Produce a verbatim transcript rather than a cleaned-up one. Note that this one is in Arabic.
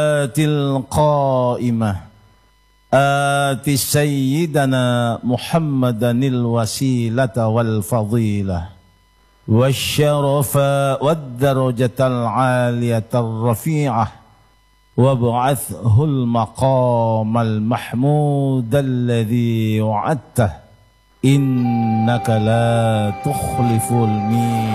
القائمة آت سيدنا محمدا الوسيلة والفضيلة والشرف والدرجة العالية الرفيعة وابعثه المقام المحمود الذي وعدته إنك لا تخلف الميعاد.